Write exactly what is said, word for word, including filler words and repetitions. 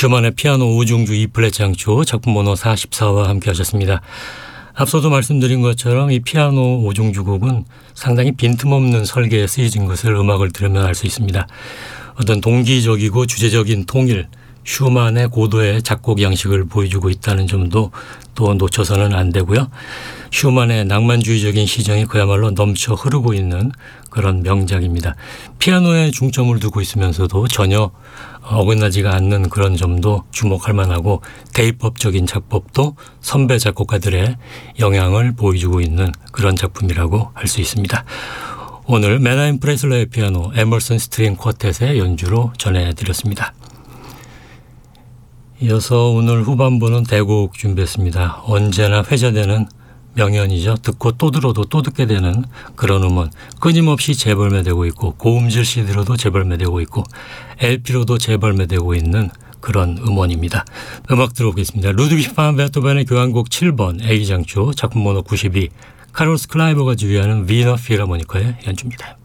슈만의 피아노 오중주 이 플랫 장조 작품 번호 사십사와 함께 하셨습니다. 앞서도 말씀드린 것처럼 이 피아노 오중주 곡은 상당히 빈틈없는 설계에 쓰여진 것을 음악을 들으면 알 수 있습니다. 어떤 동기적이고 주제적인 통일, 슈만의 고도의 작곡 양식을 보여주고 있다는 점도 또 놓쳐서는 안 되고요. 슈만의 낭만주의적인 시정이 그야말로 넘쳐 흐르고 있는 그런 명작입니다. 피아노에 중점을 두고 있으면서도 전혀 어긋나지가 않는 그런 점도 주목할 만하고 대입법적인 작법도 선배 작곡가들의 영향을 보여주고 있는 그런 작품이라고 할 수 있습니다. 오늘 메나임 프레슬러의 피아노 에머슨 스트링 쿼텟의 연주로 전해드렸습니다. 이어서 오늘 후반부는 대곡 준비했습니다. 언제나 회자되는 명연이죠. 듣고 또 들어도 또 듣게 되는 그런 음원 끊임없이 재발매되고 있고 고음질 씨디로도 재발매되고 있고 엘피로도 재발매되고 있는 그런 음원입니다. 음악 들어보겠습니다. 루드비히 판 베토벤의 교향곡 칠 번 A장조 작품 번호 구십이 카를로스 클라이버가 지휘하는 위너 필하모니카의 연주입니다.